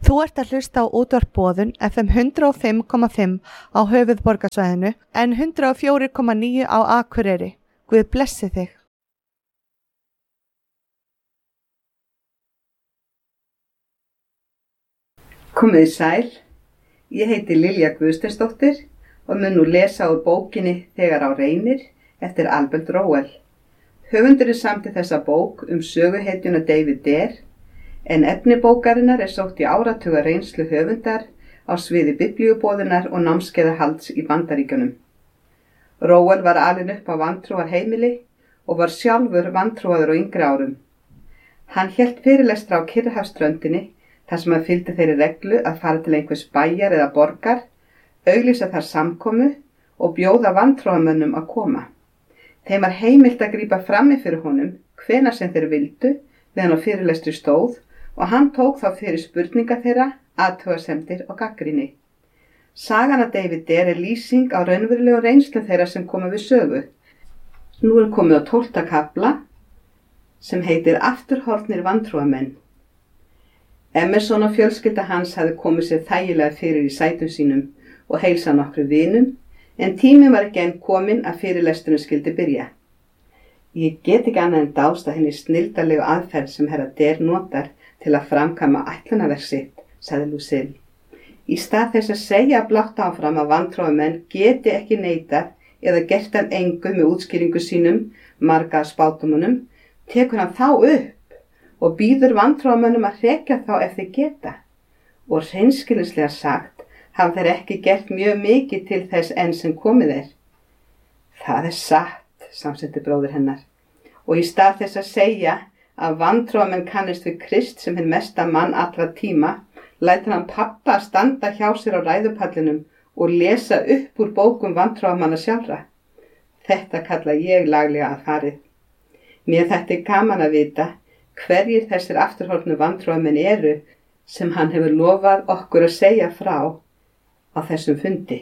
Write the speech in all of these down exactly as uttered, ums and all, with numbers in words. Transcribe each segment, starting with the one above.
Þú ert að hlusta á útvarp Boðun F M hundrað og fimm komma fimm á höfuðborgarsvæðinu en hundrað og fjögur komma níu á Akureyri. Guð blessi þig. Komiði sæl, ég heiti Lilja Guðsteinsdóttir og mun nú lesa úr bókinni Þegar á reynir eftir Albert Rowell. Höfundurinn samdi þessa bók um söguhetjuna David Dare, en efni bókarinnar er sótt í áratuga reynslu höfundar á sviði biblíuboðunar og námskeiðahalds í Bandaríkjunum. Rowell var alinn upp á vantrúar heimili og var sjálfur vantrúaður á yngri árum. Hann hélt fyrirlestra á Kyrrahafsströndinni þar sem hann fylgdi þeirri reglu að fara til einhvers bæjar eða borgar, auglýsa þar samkomu og bjóða vantrúamönnum að koma. Þeim var heimilt að grípa frammi fyrir honum hvenær sem þeir vildu meðan á fyrirlestri stóð og hann tók þá fyrir spurninga þeirra, athugasemdir og gagnrýni. Sagan af David Dare er lýsing á raunverulegu reynslu þeirra sem koma við sögu. Nú er komið á tólfta kafla sem heitir Afturhorfnir vantrúamenn. Emerson og fjölskylda hans hafði komið sér þægilega fyrir í sætum sínum og heilsað nokkru vinum, en tíminn var ekki enn kominn að fyrirlesturinn skyldi byrja. Ég get ekki annað en dást að henni snilldarlegu aðferð sem herra Dare notar til að framkvæma ætlunarverk sitt, sagði Lucille. Í stað þess að segja blátt áfram að vantrúamenn geti ekki neitað eða gert að engu með útskýringu sínum, marga spátumunum, tekur hann þá upp og býður vantrúamönnum að hrekja þá ef þeir geta. Og hreinskilnislega sagt hafa þeir ekki gert mjög mikið til þess enn sem komið er. Það er satt, samsinnti bróðir hennar, og í stað þess að segja að vantrúamenn kannist við Krist sem hinn mesta mann allra tíma, lætur hann pappa að standa hjá sér á ræðupallinum og lesa upp úr bókum vantrúamanna sjálfra. Þetta kalla ég laglega að farið. Mér þetta er gaman að vita hverjir þessir afturhorfnu vantrúamenn eru sem hann hefur lofað okkur að segja frá á þessum fundi.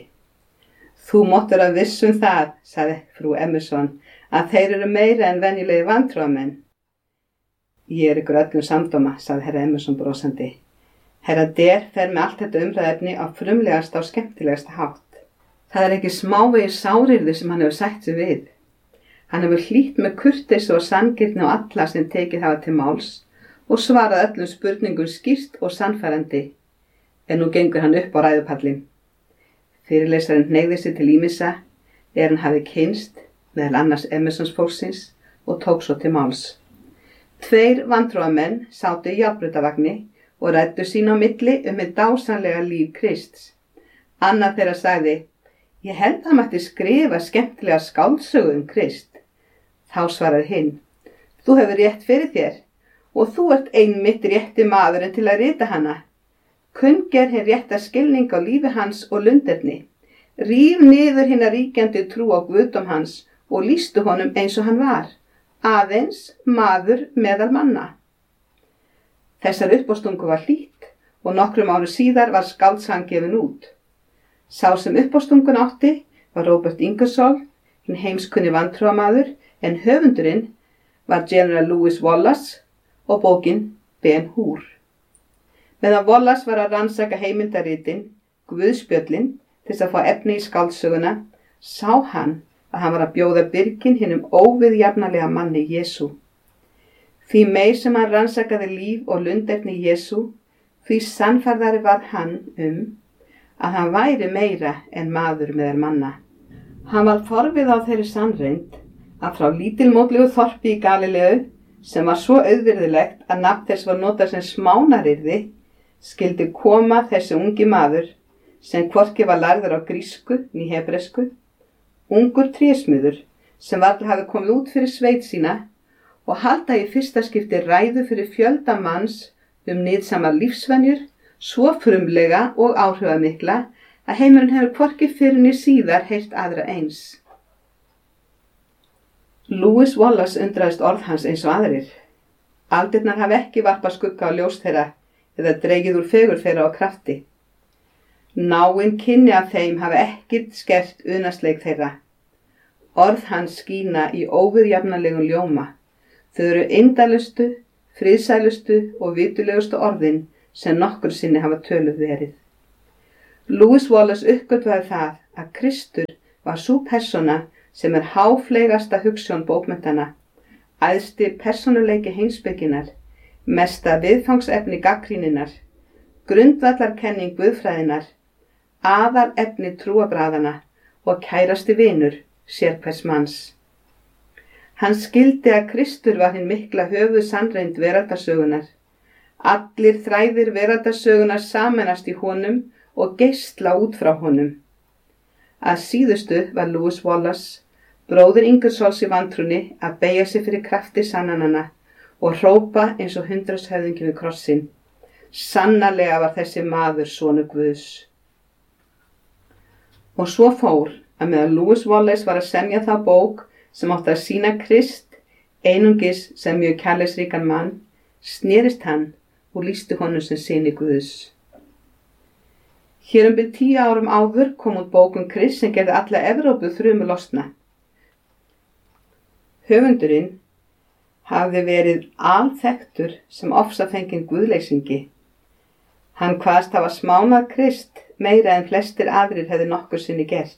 Þú máttur að vissum það, sagði frú Emerson, að þeir eru meira en venjulegi vantrúamenn. Ég er ykkur öllum samdóma, sagði herra Emerson brosandi. Herra Dare fer með allt þetta umræðefni á frumlegasta og skemmtilegasta hátt. Það er ekki smávegis sárirði sem hann hefur sætt sig við. Hann hefur hlýtt með kurteisi og sanngirni á alla sem tekið hafa til máls og svarað öllum spurningum skýrt og sannfærandi. En nú gengur hann upp á ræðupallinn. Fyrirlesarinn hneigði sig til ýmissa er hann hafi kynnst meðal annars Emersons fólksins og tók svo til máls. Tveir vantrúamenn sátu í járnbrautarvagni og ræddu sín á milli um hið dásamlega líf Krists. Annar þeirra sagði, ég held að mætti skrifa skemmtilega skáldsögu um Krist. Þá svaraði hinn, þú hefur rétt fyrir þér og þú ert einmitt rétti maðurinn til að rita hana. Kunngerð hinn rétta skilning á lífi hans og lunderni. Ríf niður hina ríkjandi trú á guðdóm hans og lýstu honum eins og hann var. Aðeins maður meðal manna. Þessar uppástungu var hlýtt og nokkrum árum síðar var skáldsagan gefin út. Sá sem uppástungun átti var Robert Ingersoll, hinn heimskunni vantrúamaður, en höfundurinn var General Lewis Wallace og bókin Ben-Hur. Meðan Wallace var að rannsaka heimildaritin, Guðspjöllin, til þess að fá efni í skáldsöguna, sá hann að hann var að bjóða byrgin hinum óviðjafnalega manni Jesú. Því meir sem hann rannsakaði líf og lunderni Jesú, því sannfærðari var hann um að hann væri meira en maður meðal manna. Hann var forvið á þeirri sannreind að frá lítilmótlegu þorpi í Galileu, sem var svo auðvirðilegt að nafn þess var notað sem smánarirði, skyldi koma þessi ungi maður sem hvorki var lærður á grísku né hebresku, ungur trésmiður sem varla hafi komið út fyrir sveit sína og halda í fyrsta skipti ræðu fyrir fjölda manns um nytsamar lífsvenjur, svo frumlega og áhrifamikla að heimurinn hefur hvorki fyrr né síðar heyrt aðra eins. Lewis Wallace undraðist orð hans eins og aðrir. Aldirnar hafi ekki varpað skugga á ljós þeirra eða dregið úr fegur þeirra á krafti. Náinn kynni af þeim hafi ekkert skert unasleik þeirra. Orð hans skína í óviðjafnalegum ljóma. Þau eru eindælustu, friðsælustu og vitulegustu orðin sem nokkur sinni hafa töluð verið. Lewis Wallace uppgötvaði það að Kristur var sú persóna sem er háfleygasta hugsjón bókmenntana, æðsti persónuleiki heimspekinnar, mesta viðfangsefni gagnrýninnar, grundvallarkenning guðfræðinnar, aðalefni trúarbragðanna og kærasti vinur sérhvers manns. Hann skildi að Kristur var hinn mikla höfuð sannreind veraldarsögunar. Allir þræðir veraldarsögunar sameinast í honum og geisla út frá honum. Að síðustu var Lewis Wallace, bróðir Ingersolls í vantrúni, að beygja sig fyrir krafti sannananna og hrópa eins og hundraðshöfðingi við krossinn. Sannarlega var þessi maður sonur Guðs. Og svo fór að meðan Lewis Wallace var að semja þá bók sem átti að sýna Krist, einungis sem mjög kærleiksríkan mann, snerist hann og lýsti honum sem syni Guðs. Hér um bil tíu árum áður kom út bók um Krist sem gerði alla Evrópu þrumu losna. Höfundurinn hafði verið alþekktur sem ofsafenginn guðleysingi. Hann kvaðst hafa smánað Krist meira en flestir aðrir hefði nokkur sinni gert.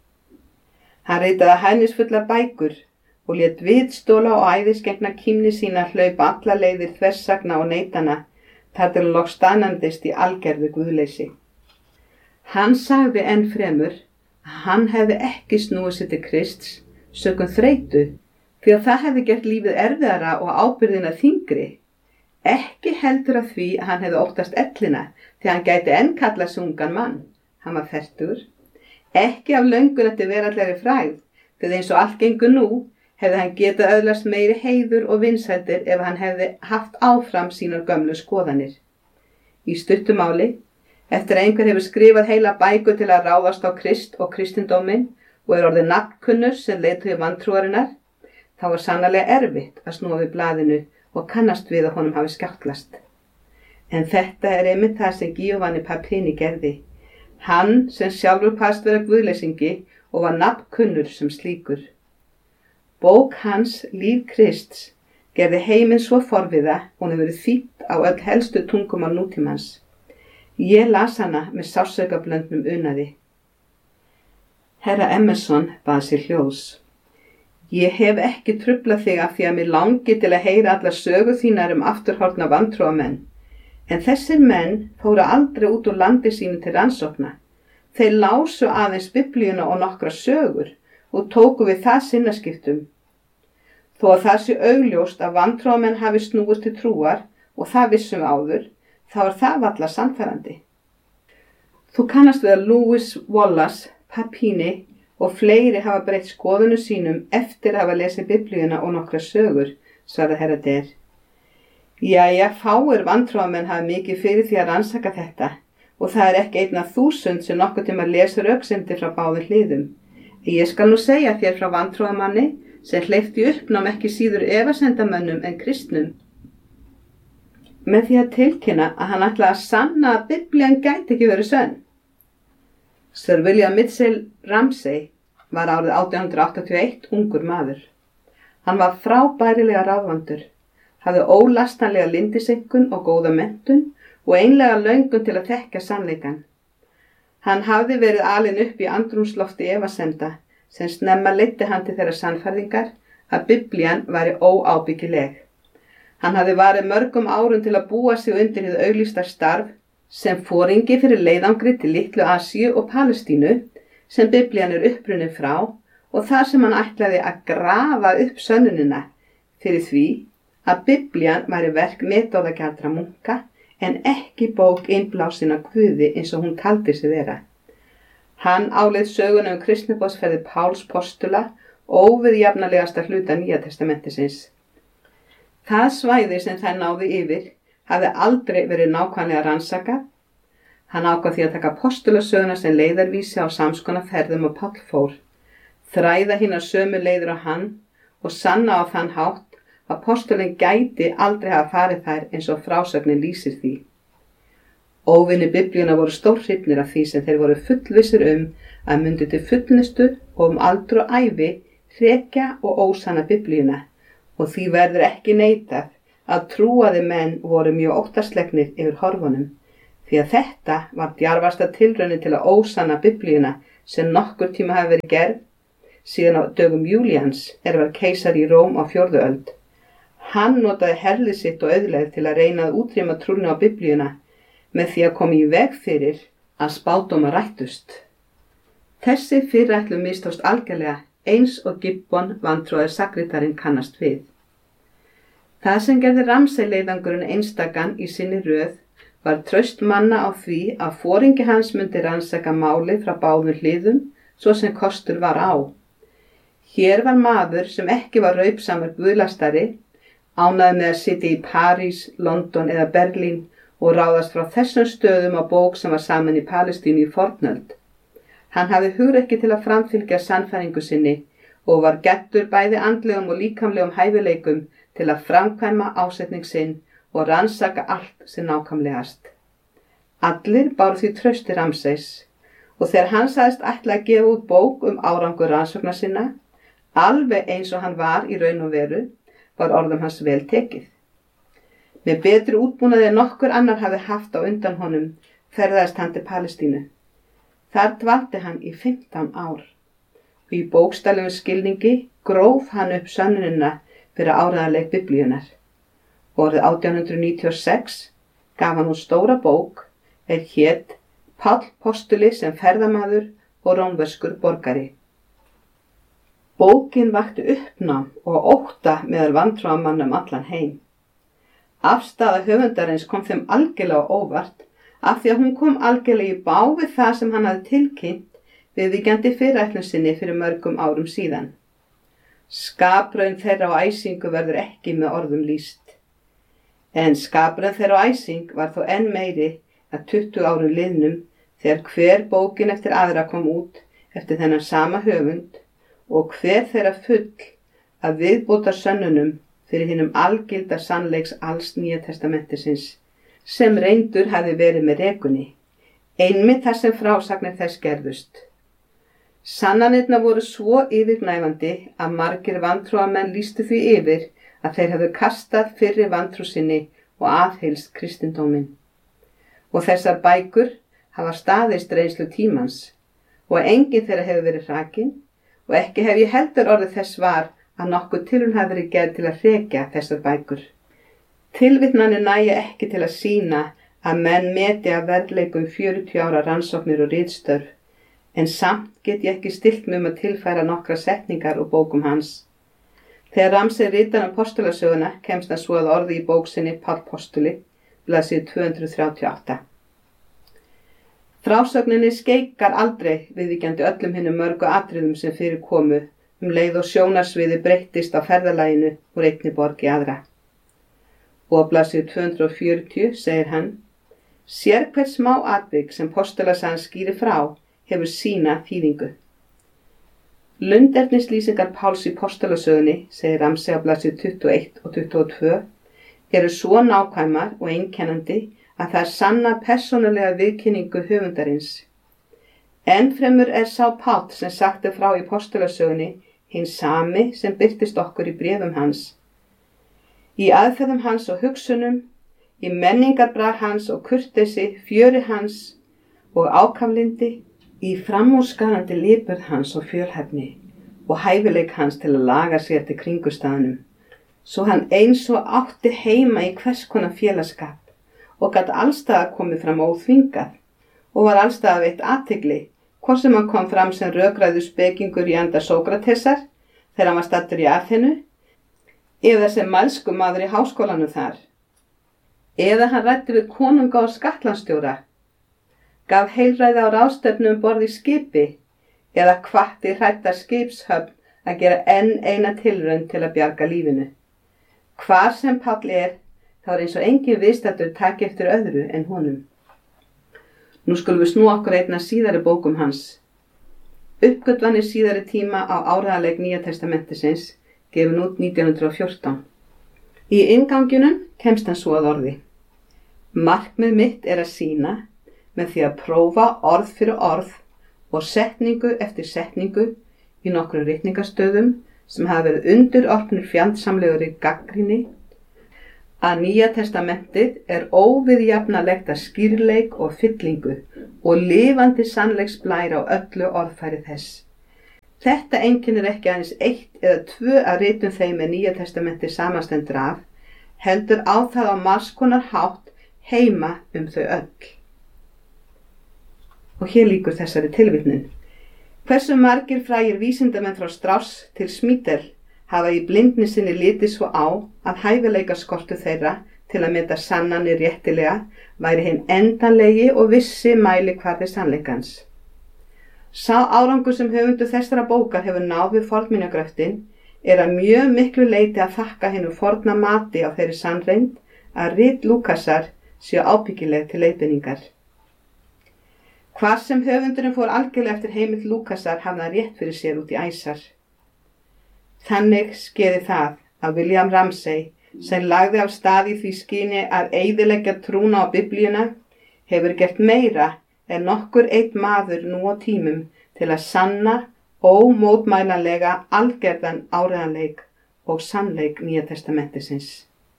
Hann ritaði hæðnisfullar bækur og lét vitstóla og æðisgengna kímni sína hlaupa alla leiðir þversagna og neitana þar til hann loks staðnæmdist í algerðu guðleysi. Hann sagði enn fremur að hann hefði ekki snúið sér til Krists sökum þreytu því að það hefði gert lífið erfiðara og ábyrgðina þyngri. Ekki heldur af því að hann hefði óttast ellina því hann gæti enn kallað sig ungan mann. Hann var fertugur. Ekki af löngun eftir veraldlegri frægð, því eins og allt gengur nú hefði hann getað öðlast meiri heiður og vinsældir ef hann hefði haft áfram sínar gömlu skoðanir. Í stuttu máli, eftir að einhver hefur skrifað heila bækur til að ráðast á Krist og kristindóminn og er orðið nafnkunnur sem leiðtogi vantrúarinnar, þá var sannarlega erfitt að snúa við blaðinu og kannast við að honum hafi skjáttlast. En þetta er einmitt það sem Giovanni Papini gerði. Hann sem sjálfur kvaðst vera guðleysingi og var nafnkunnur sem slíkur. Bók hans Líf Krists gerði heiminn svo forviða og hún hefur verið þýdd á öll helstu tungumál nútímans. Ég las hana með sársaukablöndnum unaði. Herra Emerson bað sér hljóðs. Ég hef ekki truflað þig af því að mér langi til að heyra allar sögu þínar um afturhorfna vantrúamenn. En þessir menn fóru aldrei út úr landi sínu til rannsókna. Þeir lásu aðeins Biblíuna og nokkra sögur og tóku við það sinnaskiptum. Þó að það sé augljóst að vantrúamenn hafi snúist til trúar og það vissum áður, þá er það varla sannfærandi. Þú kannast við að Lewis Wallace, Papini og fleiri hafa breytt skoðunu sínum eftir að hafa lesið Biblíuna og nokkra sögur, svaraði herra Der. Jæja, fáir vantrúamenn hafa mikið fyrir því að rannsaka þetta og það er ekki einn af þúsund sem nokkuð tíma lesa röksemdir frá báðum hliðum. Ég skal nú segja þér frá vantrúamanni sem hleypti í uppnám ekki síður efasendamönnum en kristnum. Með því að tilkynna að hann ætlaði að sanna að Biblían gæti ekki verið sönn. Sir William Mitchell Ramsay var árið átján hundrað áttatíu og eitt ungur maður. Hann var frábærilega ráðvandur, hafði ólastanlega lyndisenkun og góða menntun og einlega löngun til að þekkja sannleikann. Hann hafði verið alinn upp í andrúmslofti efasemda sem snemma leiddi hann til þeirra sannfærðingar að Biblían væri óábyggileg. Hann hafði varið mörgum árum til að búa sig undir hið auglýsta starf sem foringi fyrir leiðangri til Litlu Asíu og Palestínu sem Biblían er upprunnin frá og þar sem hann ætlaði að grafa upp sönnunina fyrir því að Biblían væri verk metóðagjaldra munka en ekki bók innblásin af Guði eins og hún taldi sig vera. Hann áleit söguna um kristniboðsferðir Páls postula óviðjafnalegasta hluta Nýja testamentisins. Það svæði sem það náði yfir hafði aldrei verið nákvæmlega rannsakað. Hann ákvað því að taka postulasöguna sem leiðarvísi á samskona ferðum og Páll fór, þræða hinar sömu leiður á hann og sanna á þann hátt að postulinn gæti aldrei hafa farið þær eins og frásögnin lýsir því. Óvinir Biblíuna voru stórhrifnir af því sem þeir voru fullvissir um að myndi til fullnustu og um aldur og ævi hrekja og ósanna Biblíuna og því verður ekki neitað að trúaði menn voru mjög óttaslegnir yfir horfunum, því að þetta var djarfasta tilraunin til að ósanna Biblíuna sem nokkur tíma hafi verið gerð, síðan á dögum Júlíans er var keisari í Róm á fjórðu öld. Hann notaði herlið sitt og auðlegð til að reyna að útrýma trúnni á Biblíuna með því að koma í veg fyrir að spádómar rættust. Þessi fyrirætlun mistókst algjörlega eins og Gibbon vantrúaði sakritarinn kannast við. Það sem gerði Ramsay leiðangurinn einstakan í sinni röð var traust manna á því að foringi hans myndi rannsaka málið frá báðum hliðum svo sem kostur var á. Hér var maður sem ekki var raupsamur guðlastari, ánægði með að sitja í París, London eða Berlín og ráðast frá þessum stöðum á bók sem var saman í Palestínu í fornöld. Hann hafði hugrekki til að framfylgja sannfæringu sinni og var geddur bæði andlegum og líkamlegum hæfileikum til að framkvæma ásetning sinn og rannsaka allt sem nákvæmlegast. Allir báru því trausti Ramsays og þegar hann sagðist ætla að gefa út bók um árangur rannsókna sinna, alveg eins og hann var í raun og veru, var orðum hans vel tekið. Með betri útbúnaði en nokkur annar hafi haft á undan honum ferðaðist hann til Palestínu. Þar dvaldi hann í fimmtán ár og í bókstaflegum skilningi gróf hann upp sönnunina fyrir áreiðanleik Biblíunnar. Orðið átján hundruð níutíu og sex gaf hann út stóra bók er hét Páll postuli sem ferðamaður og rómverskur borgari. Bókin vakti uppnám og ótta meðal vantrúarmanna um allan heim. Afstaða höfundarins kom þeim algjörlega á óvart af því að hún kom algjörlega í bág við það sem hann hafði tilkynnt viðvíkjandi fyrirætlun sinni fyrir mörgum árum síðan. Skapraun þeirra á æsingu verður ekki með orðum lýst. En skapraun þeirra á æsing var þó enn meiri að tuttugu árum liðnum þegar hver bókin eftir aðra kom út eftir þennan sama höfund og hver þeirra full að viðbótar sönnunum fyrir hinum algilda sannleiks alls Nýja testamentisins sem reyndur hafi verið með rekunni, einmitt þar sem frásagnir þess gerðust. Sannanirnar voru svo yfirgnæfandi að margir vantrúarmenn lýstu því yfir að þeir hefðu kastað fyrri vantrú sinni og aðheilst kristindóminn. Og þessar bækur hafa staðist reynslu tímans og enginn þeirra hefur verið hrakinn og ekki hef ég heldur orðið þess var að nokkuð tilraun hafi verið gerð til að hrekja þessar bækur. Tilvitnanir nægja ekki til að sýna að menn meti að verðleikum fjörutíu ára rannsóknir og ritstörf, en samt get ég ekki stillt mig um að tilfæra nokkra setningar úr bókum hans. Þegar Ramsay ritar um postulasöguna kemst hann svo að orði í bók sinni Páll postuli, blaðsíðu tvö hundruð þrjátíu og átta. Frásögninni skeikar aldrei viðvíkjandi öllum hinum mörgu atriðum sem fyrir komu um leið og sjónarsviði breyttist á ferðalaginu úr einni borg í aðra. Og á blaðsíðu tvö hundruð fjörutíu segir hann: Sérhver smá atvik sem postulasagan skýrir frá hefur sína þýðingu. Lundernislýsingar Páls í postulasögunni, segir Ramsay á blaðsíðu tuttugu og eitt og tuttugu og tvö, eru svo nákvæmar og einkennandi að það er sanna persónulega viðkynningu höfundarins. Ennfremur er sá Páll sem sagt er frá í postulasögunni hinn sami sem birtist okkur í bréfum hans. Í aðferðum hans og hugsunum, í menningarbrag hans og kurteisi, fjöri hans og ákaflindi, í framúrskarandi lipurð hans og fjölhæfni og hæfileik hans til að laga sér til kringustæðunum, svo hann eins og átti heima í hvers konar félagsskap og gat allstaðar komið fram óþvingað og var allstaðar veitt athygli, hvort sem hann kom fram sem rökræðu spekingur í anda Sókratesar þegar hann var staddur í Aþenu, eða sem mælsku maður í háskólanum þar, eða hann ræddi við konunga og skattlandsstjóra, gaf heilræði á ráðstefnu um borð í skipi eða hvatti hræddar skipshöfn að gera enn eina tilraun til að bjarga lífinu. Hvar sem Páll er, þá er eins og engin viðstaddur taki eftir öðru en honum. Nú skulum við snú okkur einna síðari bókum hans. Uppgötvanir síðari tíma á áreiðanleik Nýja testamentisins, gefin út nítján hundruð og fjórtán. Í innganginum kemst hann svo að orði: Markmið mitt er að sýna með því að prófa orð fyrir orð og setningu eftir setningu í nokkrum ritningastöðum sem hafa verið undirorpnir fjandsamlegri gagnrýni, að Nýja testamentið er óviðjafnanlegt að skýrleik og fyllingu og lifandi sannleiksblær á öllu orðfæri þess. Þetta einkennir ekki aðeins eitt eða tvö að ritum þeim með Nýja testamentið samanstendur af, heldur á það á margs konar hátt heima um þau öll. Og hér lýkur þessari tilvitnun. Hversu margir frægir vísindamenn frá Strauss til Schmiedel hafa í blindni sinni litið svo á að hæfileika skortu þeirra til að meta sannanir réttilega væri hinn endanlegi og vissi mælikvarði sannleikans. Sá árangur sem höfundur þessara bókar hefur náð við fornminjagröftin er að mjög miklu leyti að þakka hinum forna mati á þeirri sannreynd að rit Lúkasar séu ábyggileg til leiðbeiningar. Hvar sem höfundurinn fór algjörlega eftir heimild Lúkasar hafði hann rétt fyrir sér út í æsar. Þannig skeiði það að William Ramsay, sem lagði af stað í því skyni að eyðileggja trúna á Biblíuna, hefur gert meira en nokkur einn maður nú á tímum til að sanna ómótmælanlega algerðan áreiðanleik og sannleik Nýja testamentisins.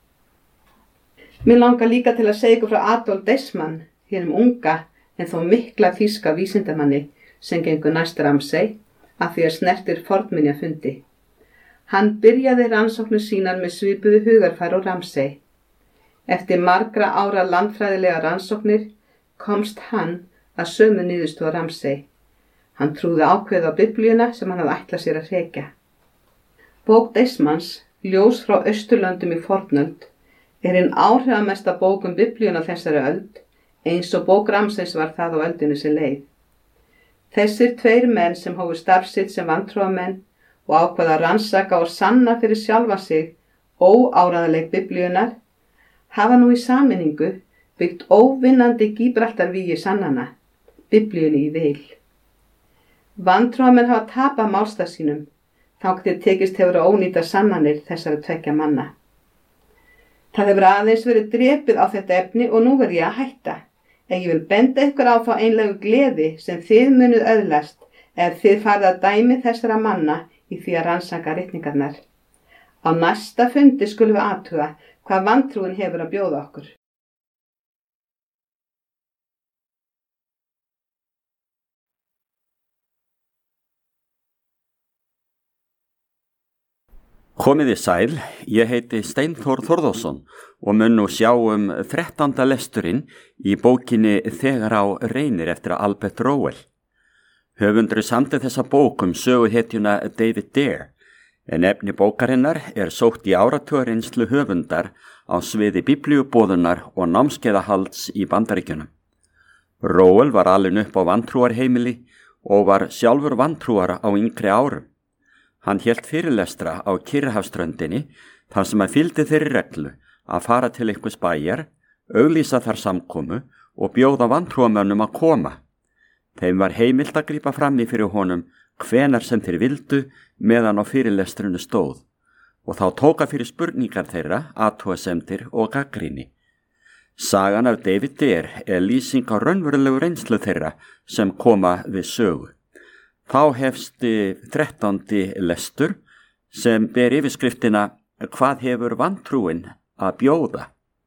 Mér langar líka til að segja ykkur frá Adolf Deismann, hinum unga en þó mikla þýska vísindamanni sem gengur næst Ramsay að því að snertir fornminjafundi. Hann byrjaði rannsóknir sínar með svipuðu hugarfæri og Ramsay. Eftir margra ára landfræðilega rannsóknir komst hann að sömu niðurstöðu Ramsay. Hann trúði ákveðið á Biblíuna sem hann hafði ætlað sér að hrekja. Bók Deismanns, Ljós frá Austurlöndum í fornöld, er hinn áhrifamesta bók um Biblíuna þessari öld, eins og bók Ramsays var það á öldinni sem leið. Þessir tveir menn sem hófu starf sitt sem vantrúamenn og ákvaða að rannsaka og sanna fyrir sjálfa sig óáreiðanleik Biblíunar, hafa nú í sameiningu byggt óvinnandi Gíbraltarvígi sannana, Biblíunni í vil. Vantrúamenn hafa tapað málstað sínum, þangað til tekist hefur að ónýta sannanir þessara tveggja manna. Það hefur aðeins verið drepið á þetta efni og nú verð ég að hætta, en ég vil benda ykkur á þá einlegu gleði sem þið munuð öðlast ef þið farið að dæmi þessara manna í því að rannsaka ritningarnar. Á næsta fundi skulum við athuga hvað vantrúin hefur að bjóða okkur. Komiði sæl, ég heiti Steinþór Þórðarsson og mun nú sjá um þrettánda lesturinn í bókinni Þegar á reynir eftir Albert Rowell. Höfundur samdi þessa bók um söguhetjuna David Dare, en efni bókarinnar er sótt í áratugareynslu höfundar á sviði biblíuboðunar og námskeiðahalds í Bandaríkjunum. Rowell var alinn upp á vantrúarheimili og var sjálfur vantrúar á yngri árum. Hann hélt fyrirlestra á Kyrrahafsströndinni þar sem að fylgdi þeirri reglu að fara til einhvers bæjar, auglýsa þar samkomu og bjóða vantrúamönnum að koma. Þeim var heimilt að grípa fram í fyrir honum hvenar sem þeir vildu meðan á fyrirlestrinu stóð og þá tóka fyrir spurningar þeirra, athugasemdir og gagnrýni. Sagan af David Dare er lýsing á raunverulegu reynslu þeirra sem koma við sögu. Þá hefst þrettándi lestur sem ber yfirskriftina Hvað hefur vantrúin að bjóða?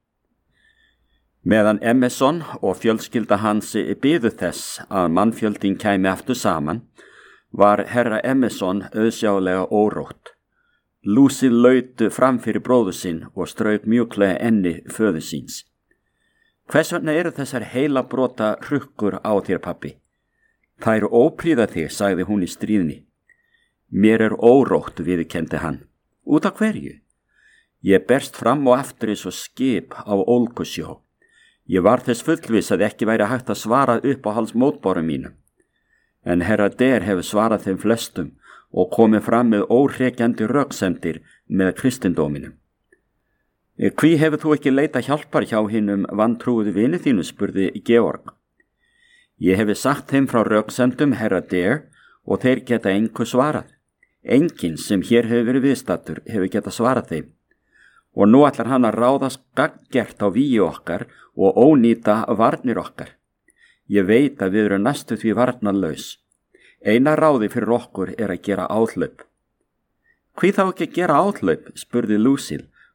Meðan Emerson og fjölskylda hans biðu þess að mannfjöldin kæmi aftur saman, var herra Emerson auðsjálega órótt. Lucy laut fram fyrir bróður sinn og strauk mjúklega enni föður síns. Hvers vegna eru þessar heila brota hrukkur á þér, pabbi? Það eru ópríða þig, sagði hún í stríðni. Mér er órótt, viðurkenndi hann. Út af hverju? Ég berst fram og aftur eins og skip á ólgusjó. Ég var þess fullviss að ekki væri hægt að svara upp á hals mótbárum mínum. En herra Dare hefur svarað þeim flestum og komið fram með óhrekjandi röksemdir með kristindóminum. Hví hefur þú ekki leitað hjálpar hjá hinum vantrúuðu vini þínu, spurði Georg. Ég hefi sagt þeim frá röksemdum herra Dare og þeir geta engu svarað. Enginn sem hér hefur verið viðstattur hefur getað svarað þeim. Og nú ætlar hann að ráðast gagngert á vígi okkar og ónýta varnir okkar. Ég veit að við erum næstu því varnarlaus. Eina ráði fyrir okkur er að gera áhlaup. Hví þá ekki að gera áhlaup, spurði Lucille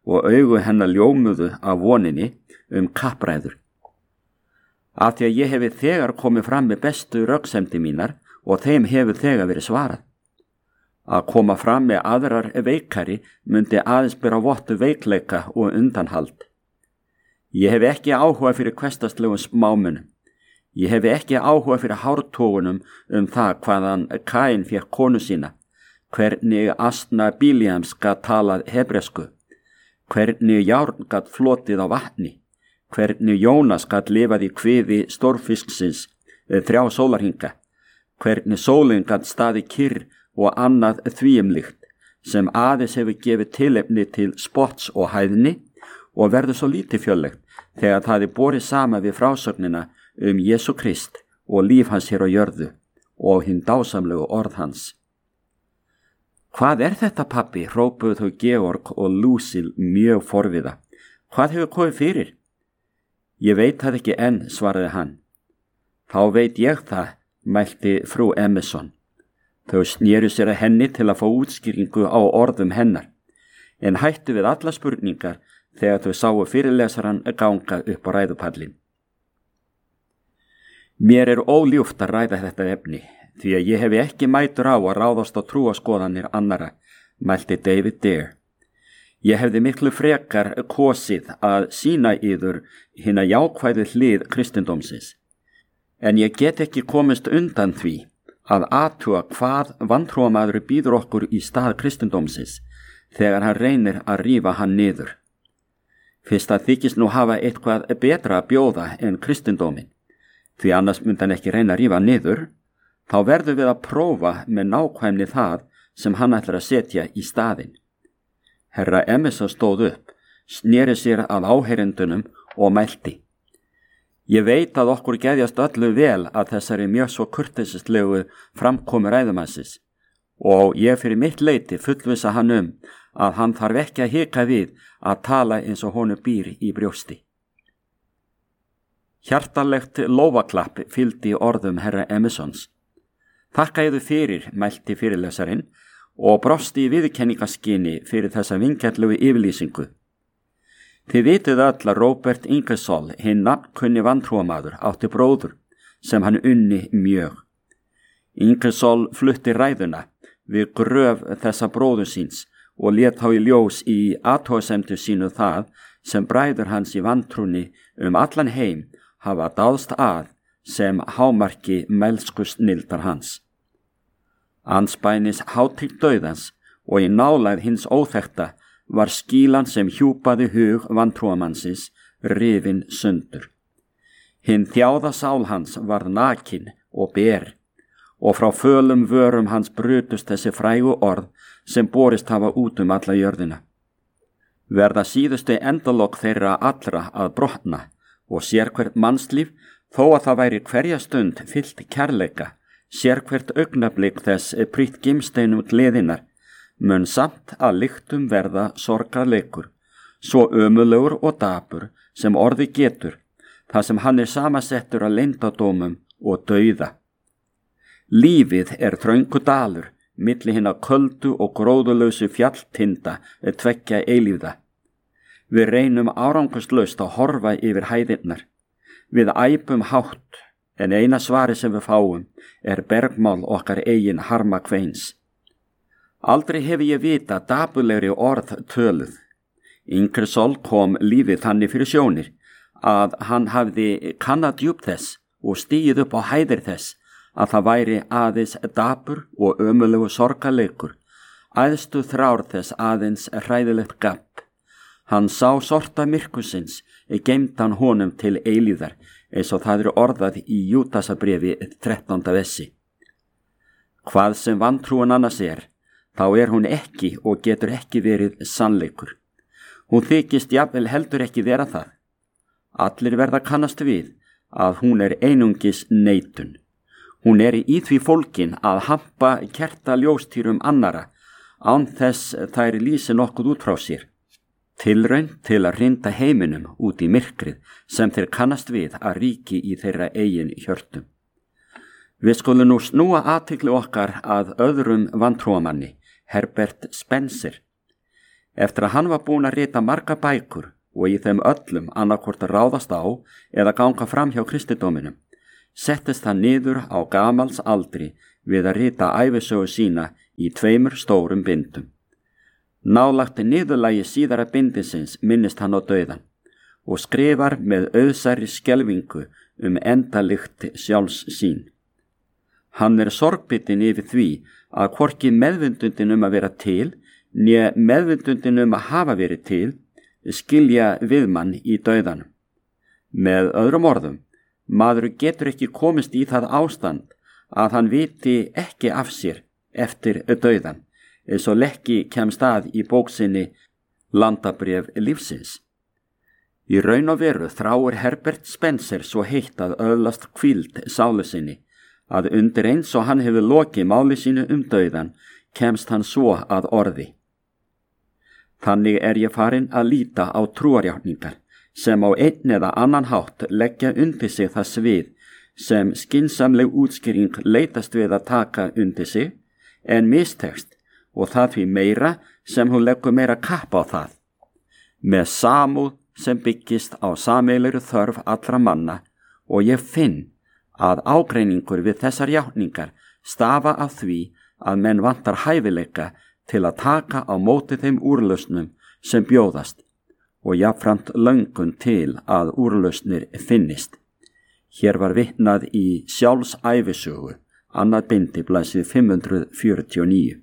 og augu hennar ljómuðu af voninni um kappræður. Af því að ég hefi þegar komið fram með bestu röksemdi mínar og þeim hefur þegar verið svarað. Að koma fram með aðrar veikari myndi aðeins bera vottu veikleika og undanhald. Ég hef ekki áhuga fyrir hversdagslegum smámunum. Ég hef ekki áhuga fyrir hártogunum um það hvaðan Kain fékk konu sína, hvernig Asna Bíliams gat talað hebresku, hvernig járn gat flotið á vatni, hvernig Jónas gat lifað í kviði stórfisksins þrjá sólarhinga, hvernig sólin gat staði kyrr og annað þvíumlíkt sem aðeins hefur gefið tilefni til spotts og hæðni og verður svo lítið fjöllegt þegar það er borið sama við frásögnina um Jesú Krist og líf hans hér á jörðu og hinn dásamlegu orð hans. Hvað er þetta, pappi? Hrópuðu þau Georg og Lucille mjög forviða. Hvað hefur komið fyrir? Ég veit það ekki enn, svaraði hann. Þá veit ég það, mælti frú Emerson. Þau snéru sér að henni til að fá útskýringu á orðum hennar, en hættu við alla spurningar þegar þau sáu fyrirlesaran ganga upp á ræðupallin. Mér er óljúft að ræða þetta efni, því að ég hefi ekki mætur á að ráðast á trúaskoðanir annara, mælti David Dare. Ég hefði miklu frekar kosið að sýna yður hina jákvæðu hlið kristindómsins, en ég get ekki komist undan því að athuga hvað vantrúamaður býður okkur í stað kristindómsins þegar hann reynir að rífa hann niður. Fyrst að þykist nú hafa eitthvað betra að bjóða en kristindómin, því annars myndi hann ekki reyna að rífa niður, þá verður við að prófa með nákvæmni það sem hann ætlar að setja í staðinn. Herra Emerson stóð upp, sneri sér að áheyrendunum og mælti. Ég veit að okkur geðjast öllu vel að þessari mjög svo kurteisislegu framkomu ræðumannsins og ég fyrir mitt leyti fullvissa hann um að hann þarf ekki að hika við að tala eins og honum býr í brjósti. Hjartalegt lófaklapp fylgdi orðum herra Emersons. Þakka yður fyrir, mælti fyrirlesarinn og brosti í viðurkenningaskyni fyrir þessa vingjarlegu yfirlýsingu. Þið vitið öll að Robert Ingersoll, hinn nafnkunni vantrúamaður, átti bróður sem hann unni mjög. Ingersoll flutti ræðuna við gröf þessa bróður síns og lét þá í ljós í athugasemdu sínu það sem bræður hans í vantrúni um allan heim hafa dáðst að sem hámarki melsku snildar hans. Andspænis hátíð dauðans og í nálægð hins óþekkta var skílan sem hjúpaði hug vantrúamannsins rifin sundur. Hinn þjáða sál hans varð nakin og ber, og frá fölum vörum hans brutust þessi frægu orð sem borist hafa út um alla jörðina. Verða síðustu endalok þeirra allra að brotna, og sérhvert mannslíf, þó að það væri hverja stund fyllt kærleika, sérhvert augnablik þess prýtt gimsteinum gleðinar, mun samt að lyktum verða sorgarleikur, svo ömurlegur og dapur sem orði getur, þar sem hann er samasettur að leyndardómum og dauða. Lífið er þröngu dalur, milli hinna köldu og gróðulausu fjalltinda tveggja eilífða. Við reynum árangurslaust að horfa yfir hæðirnar. Við æpum hátt, en eina svari sem við fáum er bergmál okkar eigin harma kveins. Aldrei hef ég vita dapurlegri orð töluð. Ingersoll kom lífið þannig fyrir sjónir að hann hafði kannað djúp þess og stigið upp á hæðir þess að það væri aðeins dapur og ömurlegu sorgarleikur, æðstu þrár þess aðeins hræðilegt gabb. Hann sá sorta myrkusins, geymdan honum til eilíðar, eins og það eru orðað í Júdasarbréfi þrettánda vessi. Hvað sem vantrúin annars er, þá er hún ekki og getur ekki verið sannleikur. Hún þykist jafnvel heldur ekki vera það. Allir verða kannast við að hún er einungis neitun. Hún er í því fólkin að hampa kerta ljóstýrum annara, án þess þær lýsi nokkuð út frá sér. Tilraun til að hrinda heiminum út í myrkrið sem þeir kannast við að ríki í þeirra eigin hjörtum. Við skulum nú snúa athygli okkar að öðrum vantrúamanni, Herbert Spencer. Eftir að hann var búinn að rita marga bækur og í þeim öllum annarkvort að ráðast á eða ganga fram hjá kristindóminum, settist hann niður á gamals aldri við að rita ævisögu sína í tveimur stórum bindum. Nálagt niðurlagi síðara bindisins minnist hann á dauðan og skrifar með auðsæri skelfingu um endalikt sjálfs sín. Hann er sorgbitinn yfir því að hvorki meðvindundin um að vera til né meðvindundin um að hafa verið til skilja við mann í dauðanum. Með öðrum orðum, maður getur ekki komist í það ástand að hann viti ekki af sér eftir dauðan, eins og Lekki kemst að í bóksinni Landabréf lífsins. Í raun og veru þráir Herbert Spencer svo heitt að öðlast hvíld sálu sinni, að undir eins og hann hefur lokið máli sínu um dauðan, kemst hann svo að orði. Þannig er ég farin að líta á trúarjátningar, sem á einn eða annan hátt leggja undir sig það svið, sem skynsamleg útskýring leitast við að taka undir sig, en mistekst, og það því meira sem hún leggur meira kapp á það. Með samúð sem byggist á sameiginlegri þörf allra manna, og ég finn að ágreiningur við þessar játningar stafa af því að menn vantar hæfileika til að taka á móti þeim úrlausnum sem bjóðast og jafnframt löngun til að úrlausnir finnist. Hér var vitnað í sjálfsævisögu, annað bindi, blaðsíðu fimm hundruð fjörutíu og níu.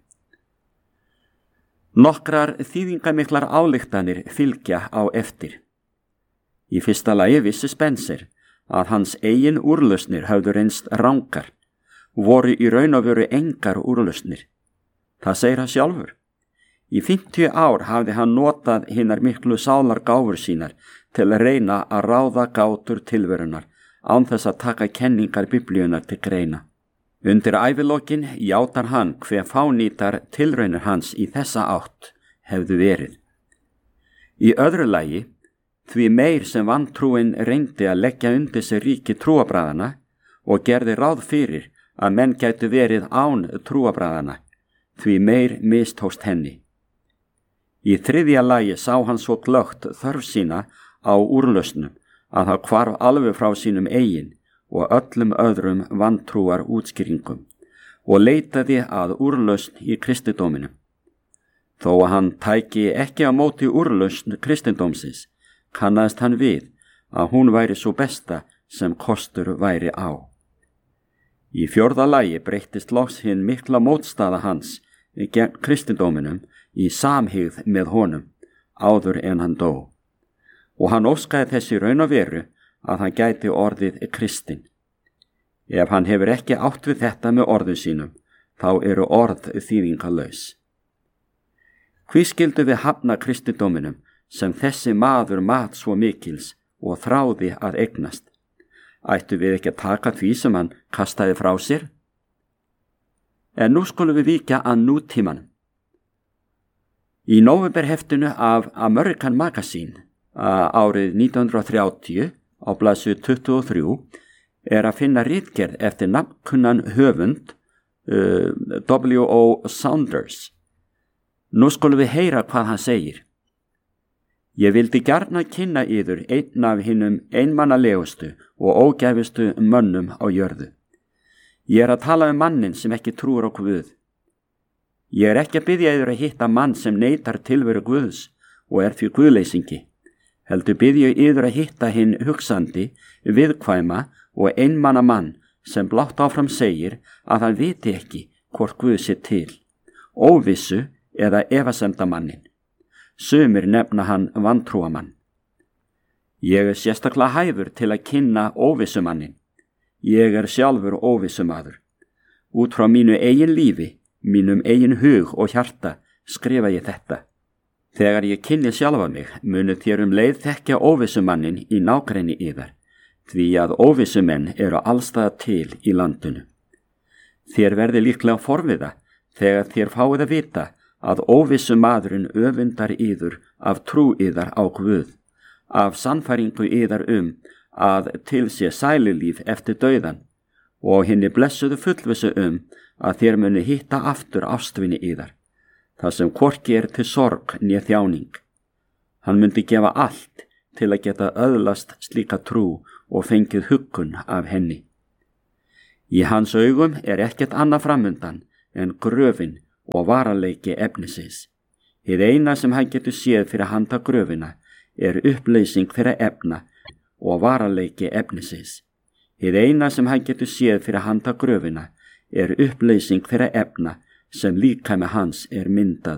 Nokkrar þýðingamiklar ályktanir fylgja á eftir. Í fyrsta lagi vissi Spencer að hans eigin úrlausnir höfðu reynst rangar, voru í raun og veru engar úrlausnir. Það segir hann sjálfur. Í fimmtíu ár hafði hann notað hinnar miklu sálargáfur sínar til að reyna að ráða gátur tilverunar án þess að taka kenningar biblíunar til greina. Undir ævilokin játar hann hve fánýtar tilraunir hans í þessa átt hefðu verið. Í öðru lagi, því meir sem vantrúin reyndi að leggja undir sig ríki trúabræðana og gerði ráð fyrir að menn gætu verið án trúabræðana, því meir mistókst henni. Í þriðja lagi sá hann svo glögt þörf sína á úrlausnum að það hvarf alveg frá sínum eigin og öllum öðrum vantrúar útskýringum og leitaði að úrlausn í kristindóminum. Þó að hann tæki ekki á móti úrlausn kristindómsins, kannaðist hann við að hún væri svo besta sem kostur væri á. Í fjórða lagi breyttist loks hinn mikla mótstaða hans gegn kristindóminum í samhygð með honum áður en hann dó. Og hann óskaði þessi raun og veru að hann gæti orðið kristinn. Ef hann hefur ekki átt við þetta með orðum sínum, þá eru orð þýðingarlaus. Hví skildu við hafna kristindóminum sem þessi maður mat svo mikils og þráði að eignast? Ættu við ekki að taka því sem hann kastaði frá sér? En nú skulum við víkja að nútímanum. Í nóvemberheftinu af American Magazine árið nítján hundruð þrjátíu á blaðsíðu tuttugu og þrjú er að finna ritgerð eftir nafnkunnan höfund uh, W O Saunders. Nú skulum við heyra hvað hann segir. Ég vildi gjarna kynna yður einn af hinnum einmannalegustu og ógæfustu mönnum á jörðu. Ég er að tala um mannin sem ekki trúir á Guð. Ég er ekki að biðja yður að hitta mann sem neitar tilveru Guðs og er því guðleysingi. Heldur biðja yður að hitta hinn hugsandi, viðkvæma og einmanna mann sem blátt áfram segir að hann viti ekki hvort Guð sé til, óvissu eða efasemdamannin. Sumir nefna hann vantrúamann. Ég er sérstaklega hæfur til að kynna óvissumannin. Ég er sjálfur óvissumadur. Út frá mínu eigin lífi, mínum eigin hug og hjarta skrifa ég þetta. Þegar ég kynni sjálfa mig, munu þér um leið þekkja óvissumannin í nágrenni yðar, því að óvissumenn eru allstaða til í landinu. Þér verði líklega forviða þegar þér fáið að vita að óvissumadurinn öfundar yður af trú yðar á Guð, af sannfæringu yðar um að til sé sælilíf eftir dauðan og hinni blessuðu fullvissu um að þér muni hitta aftur ástvinni yðar, það sem hvorki er til sorg né þjáning. Hann myndi gefa allt til að geta öðlast slíka trú og fengið huggun af henni. Í hans augum er ekkert annað framundan en gröfin og varanleiki efnisins. Hið eina sem hann getur séð fyrir handa gröfina er uppleysing þeirra efna og varanleiki efnisins. Hið eina sem hann getur séð fyrir handa gröfina er uppleysing þeirra efna sem líkami hans er myndað